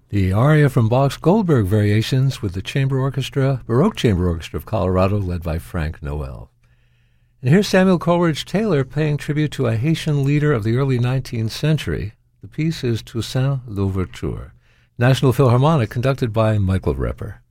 The aria from Bach's Goldberg Variations with the Baroque Chamber Orchestra of Colorado, led by Frank Noel. And here's Samuel Coleridge Taylor paying tribute to a Haitian leader of the early 19th century. The piece is Toussaint Louverture, National Philharmonic, conducted by Michael Repper.